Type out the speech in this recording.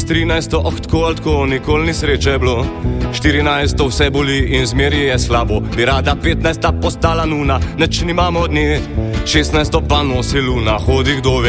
13, tako, nikoli ni sreče bilo. 14, vse boli in zmeri je slabo. Bi rada 15 postala nuna, neč nimamo od nje. 16 pa nosi luna, hodi kdo ve.